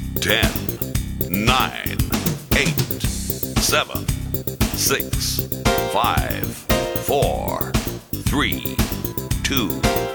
10, 9, 8, 7, 6, 5, 4, 3, 2,